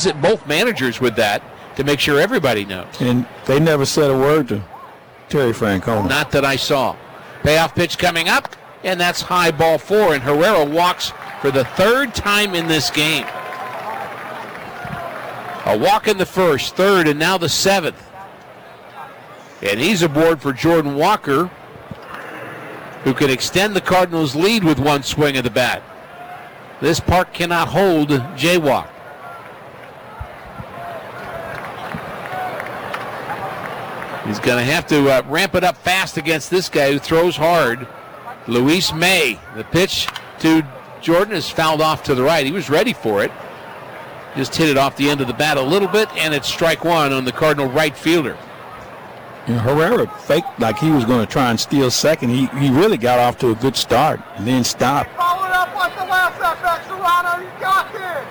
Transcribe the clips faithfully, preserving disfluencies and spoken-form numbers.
visit both managers with that to make sure everybody knows. And they never said a word to Terry Francona. Not that I saw. Payoff pitch coming up, and that's high ball four, and Herrera walks for the third time in this game. A walk in the first, third, and now the seventh. And he's aboard for Jordan Walker, who can extend the Cardinals' lead with one swing of the bat. This park cannot hold Jaywalk. He's going to have to uh, ramp it up fast against this guy who throws hard. Luis May. The pitch to Jordan is fouled off to the right. He was ready for it. Just hit it off the end of the bat a little bit, and it's strike one on the Cardinal right fielder. You know, Herrera faked like he was going to try and steal second. He he really got off to a good start and then stopped. Follow it up like the last at-bat, Serrano. You got this.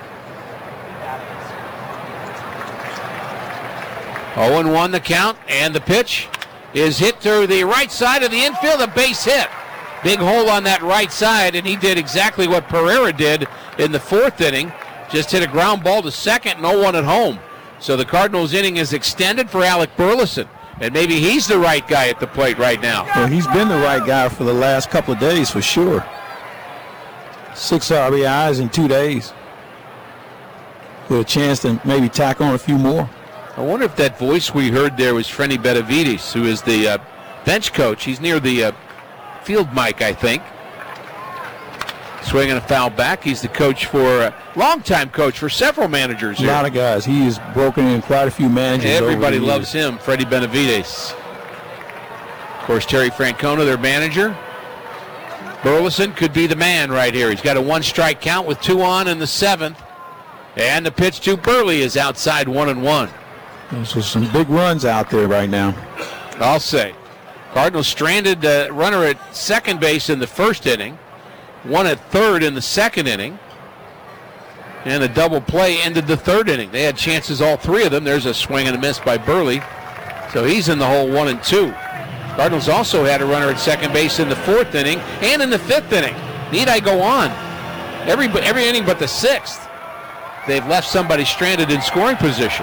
oh and one the count, and the pitch is hit to the right side of the infield, a base hit. Big hole on that right side, and he did exactly what Pereira did in the fourth inning. Just hit a ground ball to second, no one at home. So the Cardinals inning is extended for Alec Burleson, and maybe he's the right guy at the plate right now. Well, he's been the right guy for the last couple of days for sure. Six R B Is in two days. With a chance to maybe tack on a few more. I wonder if that voice we heard there was Frenny Benavides, who is the uh, bench coach. He's near the uh, field mic, I think. Swinging a foul back. He's the coach for, uh, longtime coach for several managers here. A lot of guys. He has broken in quite a few managers. Everybody loves him, Freddie Benavides. Of course, Terry Francona, their manager. Burleson could be the man right here. He's got a one-strike count with two on in the seventh. And the pitch to Burley is outside one and one. So some big runs out there right now. I'll say. Cardinals stranded a runner at second base in the first inning. One at third in the second inning. And a double play ended the third inning. They had chances, all three of them. There's a swing and a miss by Burley. So he's in the hole one and two. Cardinals also had a runner at second base in the fourth inning and in the fifth inning. Need I go on? Every, every inning but the sixth. They've left somebody stranded in scoring position.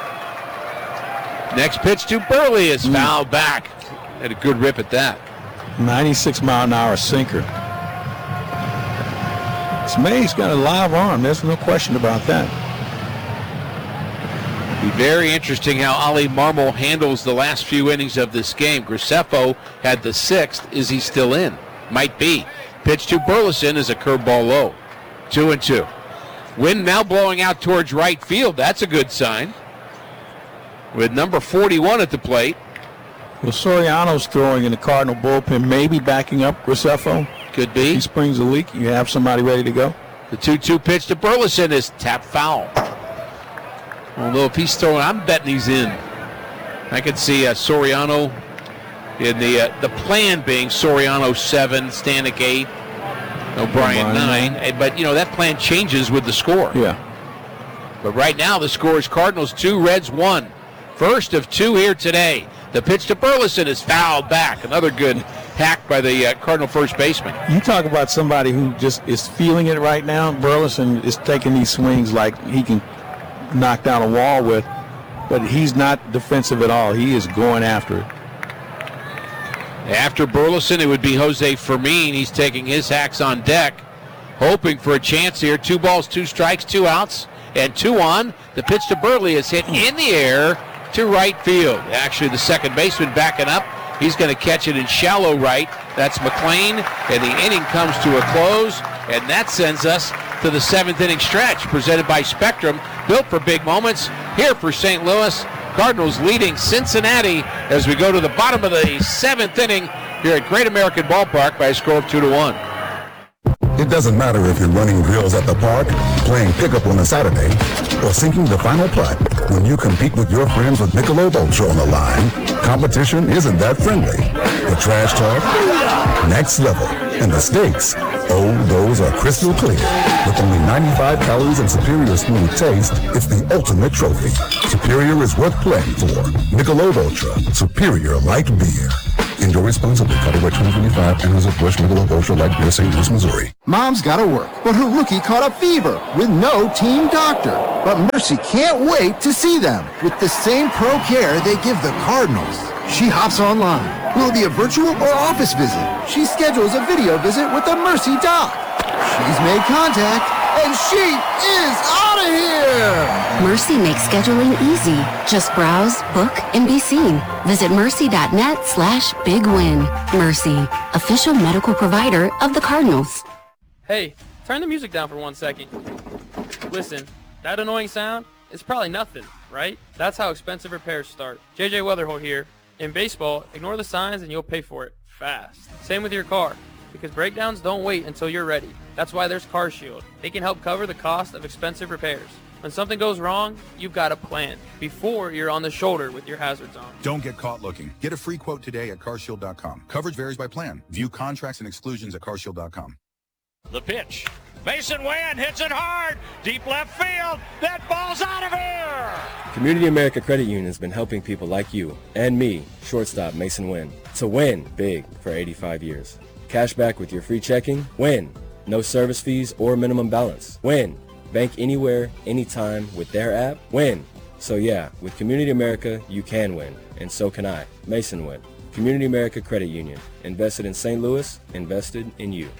Next pitch to Burley is fouled mm. back. Had a good rip at that. ninety-six mile an hour sinker. May's got a live arm. There's no question about that. Be very interesting how Ali Marmol handles the last few innings of this game. Graceffo had the sixth. Is he still in? Might be. Pitch to Burleson is a curveball low. Two and two. Wind now blowing out towards right field. That's a good sign. With number forty-one at the plate. Well, Soriano's throwing in the Cardinal bullpen, maybe backing up Graceffo. Could be. He springs a leak. You have somebody ready to go. The two two pitch to Burleson is tap foul. Although if he's throwing, I'm betting he's in. I could see uh, Soriano in the uh, the plan being Soriano seven, Stanek eight, O'Brien nine. nine. But you know that plan changes with the score. Yeah. But right now the score is Cardinals two, Reds one. First of two here today. The pitch to Burleson is fouled back. Another good hack by the uh, Cardinal first baseman. You talk about somebody who just is feeling it right now. Burleson is taking these swings like he can knock down a wall with, but he's not defensive at all. He is going after it. After Burleson, it would be Jose Fermin. He's taking his hacks on deck, hoping for a chance here. Two balls, two strikes, two outs, and two on. The pitch to Burley is hit in the air to right field. Actually, the second baseman backing up. He's going to catch it in shallow right. That's McLean, and the inning comes to a close, and that sends us to the seventh inning stretch, presented by Spectrum, built for big moments. Here for Saint Louis, Cardinals leading Cincinnati as we go to the bottom of the seventh inning here at Great American Ballpark by a score of two to one. It doesn't matter if you're running drills at the park, playing pickup on a Saturday, or sinking the final putt. When you compete with your friends with Michelob Ultra on the line, competition isn't that friendly. The trash talk, next level, and the stakes, oh, those are crystal clear. With only ninety-five calories and superior smooth taste, it's the ultimate trophy. Superior is worth playing for. Michelob Ultra, superior light beer. Enjoy responsibly. Copyright twenty twenty-five, Anheuser-Busch, Michelob Ultra Light Beer, Saint Louis, Missouri. Mom's gotta work, but her rookie caught a fever with no team doctor. But Mercy can't wait to see them with the same pro care they give the Cardinals. She hops online. Will it be a virtual or office visit? She schedules a video visit with the Mercy doc. She's made contact, and she is out of here! Mercy makes scheduling easy. Just browse, book, and be seen. Visit mercy.net slash big win. Mercy, official medical provider of the Cardinals. Hey, turn the music down for one second. Listen, that annoying sound is probably nothing, right? That's how expensive repairs start. J J Weatherholt here. In baseball, ignore the signs and you'll pay for it fast. Same with your car, because breakdowns don't wait until you're ready. That's why there's CarShield. They can help cover the cost of expensive repairs. When something goes wrong, you've got a plan before you're on the shoulder with your hazards on. Don't get caught looking. Get a free quote today at car shield dot com. Coverage varies by plan. View contracts and exclusions at car shield dot com. The pitch. Mason Wynn hits it hard. Deep left field. That ball's out of here. Community America Credit Union has been helping people like you and me, shortstop Mason Wynn, to win big for eighty-five years. Cash back with your free checking. Win. No service fees or minimum balance. Win. Bank anywhere, anytime with their app. Win. So yeah, with Community America, you can win. And so can I. Mason Wynn. Community America Credit Union. Invested in Saint Louis. Invested in you.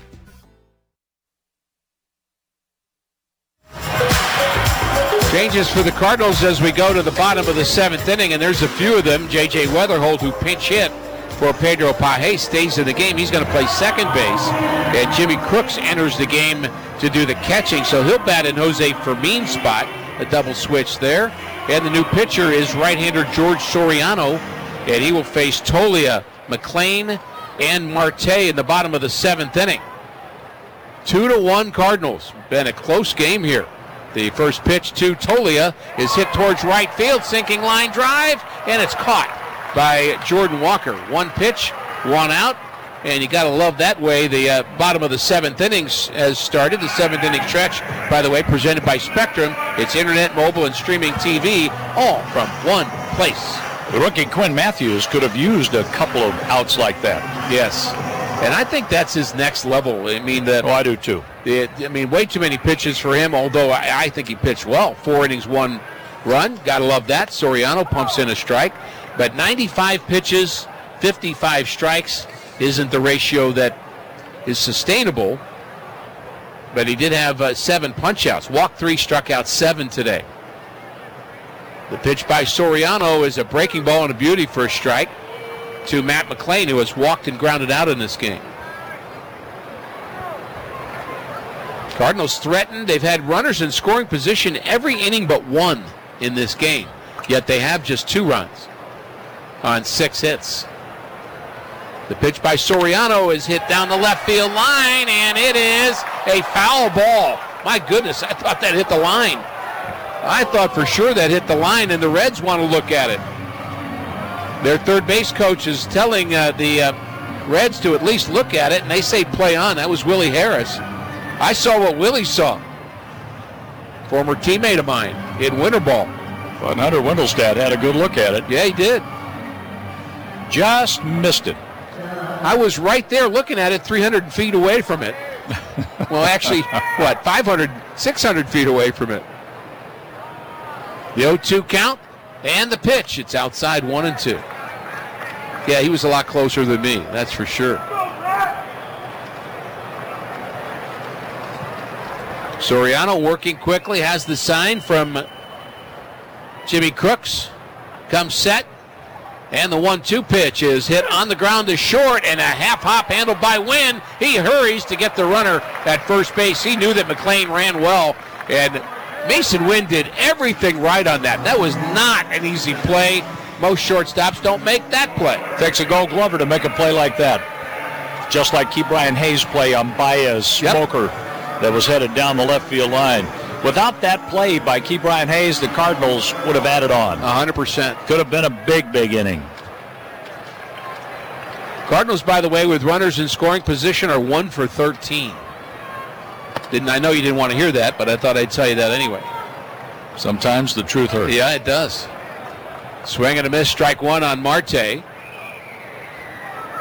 Changes for the Cardinals as we go to the bottom of the seventh inning, and there's a few of them. J J Weatherholt, who pinch hit for Pedro Paje, stays in the game. He's going to play second base, and Jimmy Crooks enters the game to do the catching, so he'll bat in Jose Fermin's spot, a double switch there. And the new pitcher is right-hander George Soriano, and he will face Tolia, McLean, and Marte in the bottom of the seventh inning. Two to one Cardinals. Been a close game here. The first pitch to Tolia is hit towards right field, sinking line drive, and it's caught by Jordan Walker. One pitch, one out, and you got to love that way. The uh, bottom of the seventh innings has started. The seventh inning stretch, by the way, presented by Spectrum. It's internet, mobile, and streaming T V, all from one place. The rookie Quinn Matthews could have used a couple of outs like that. Yes. And I think that's his next level. I mean, that. Oh, I do too. It, I mean, way too many pitches for him, although I, I think he pitched well. Four innings, one run. Gotta love that. Soriano pumps in a strike. But ninety-five pitches, fifty-five strikes isn't the ratio that is sustainable. But he did have uh, seven punch-outs. Walked three, struck out seven today. The pitch by Soriano is a breaking ball and a beauty for a strike to Matt McLean, who has walked and grounded out in this game. Cardinals threatened. They've had runners in scoring position every inning but one in this game, yet they have just two runs on six hits. The pitch by Soriano is hit down the left field line, and it is a foul ball. My goodness, I thought that hit the line. I thought for sure that hit the line, and the Reds want to look at it. Their third base coach is telling uh, the uh, Reds to at least look at it, and they say play on. That was Willie Harris. I saw what Willie saw. Former teammate of mine in winter ball. Well, Hunter Wendelstedt had a good look at it. Yeah, he did. Just missed it. I was right there looking at it three hundred feet away from it. Well, actually, what, five hundred, six hundred feet away from it. The oh two count and the pitch. It's outside one and two. Yeah, he was a lot closer than me, that's for sure. Soriano working quickly, has the sign from Jimmy Crooks. Comes set, and the one two pitch is hit on the ground to short, and a half hop handled by Wynn. He hurries to get the runner at first base. He knew that McLean ran well, and Mason Wynn did everything right on that. That was not an easy play. Most shortstops don't make that play. Takes a Gold Glover to make a play like that. Just like Ke'Bryan Hayes' play on Baez Smoker yep. that was headed down the left field line. Without that play by Ke'Bryan Hayes, the Cardinals would have added on. one hundred percent. Could have been a big, big inning. Cardinals, by the way, with runners in scoring position, are one for thirteen. Didn't I know you didn't want to hear that, but I thought I'd tell you that anyway. Sometimes the truth hurts. Yeah, it does. Swing and a miss, strike one on Marte.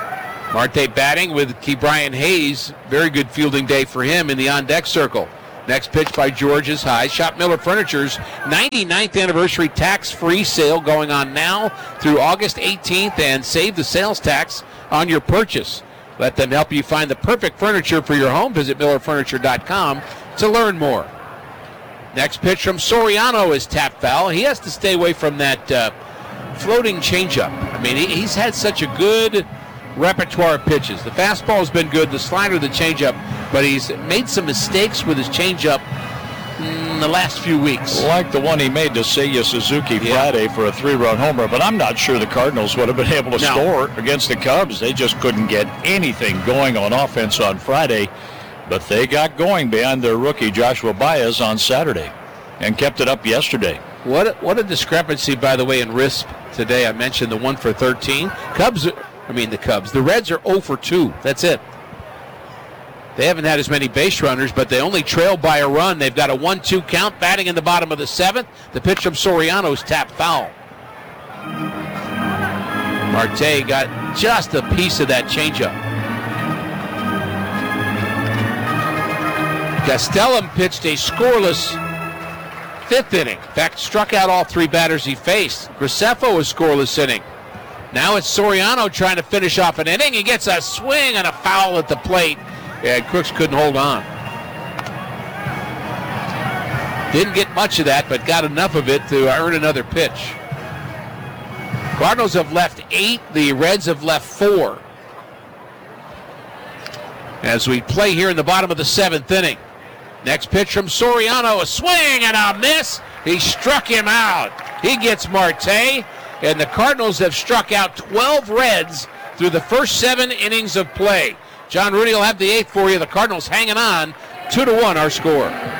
Marte batting with Ke'Bryan Hayes. Very good fielding day for him in the on-deck circle. Next pitch by George is high. Shop Miller Furniture's ninety-ninth anniversary tax-free sale going on now through August eighteenth, and save the sales tax on your purchase. Let them help you find the perfect furniture for your home. Visit Miller Furniture dot com to learn more. Next pitch from Soriano is tapped foul. He has to stay away from that uh, floating changeup. I mean, he, he's had such a good repertoire of pitches. The fastball has been good, the slider, the changeup, but he's made some mistakes with his changeup in the last few weeks. Like the one he made to Seiya Suzuki yeah. Friday for a three-run homer, but I'm not sure the Cardinals would have been able to no. score against the Cubs. They just couldn't get anything going on offense on Friday, but they got going behind their rookie Joshua Baez on Saturday and kept it up yesterday. What a, what a discrepancy, by the way, in R I S P today. I mentioned the one for thirteen. Cubs, I mean the Cubs, the Reds are oh for two. That's it. They haven't had as many base runners, but they only trail by a run. They've got a one two count, batting in the bottom of the seventh. The pitch from Soriano's tapped foul. Marte got just a piece of that changeup. Castellum pitched a scoreless fifth inning. In fact, struck out all three batters he faced. Graceffo a scoreless inning. Now it's Soriano trying to finish off an inning. He gets a swing and a foul at the plate. And Crooks couldn't hold on. Didn't get much of that, but got enough of it to earn another pitch. Cardinals have left eight. The Reds have left four. As we play here in the bottom of the seventh inning. Next pitch from Soriano. A swing and a miss. He struck him out. He gets Marte. And the Cardinals have struck out twelve Reds through the first seven innings of play. John Rudy will have the eighth for you. The Cardinals hanging on. Two to one our score.